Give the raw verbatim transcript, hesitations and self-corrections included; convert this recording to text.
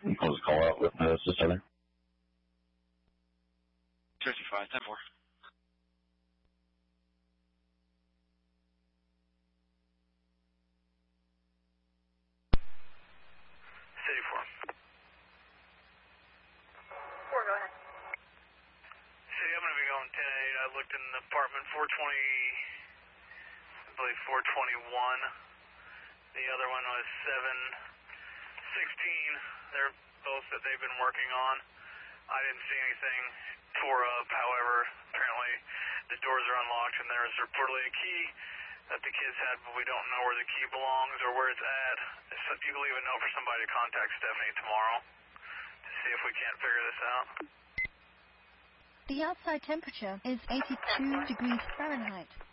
Close call out with uh, Sister. fifty-five, ten four. City four. four, go ahead. City, I'm going to be going ten eight. I looked in the apartment four twenty, I believe four twenty-one. The other one was seven sixteen. They're both that they've been working on. I didn't see anything tore up. However, apparently the doors are unlocked and there is reportedly a key that the kids had, but we don't know where the key belongs or where it's at. So if you can leave a note for somebody to contact Stephanie tomorrow to see if we can't figure this out. The outside temperature is eighty-two degrees Fahrenheit.